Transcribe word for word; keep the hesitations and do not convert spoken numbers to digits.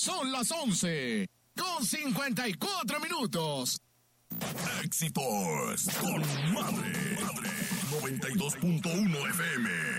Son las once con cincuenta y cuatro minutos. Éxitos con Madre, Madre noventa y dos punto uno F M.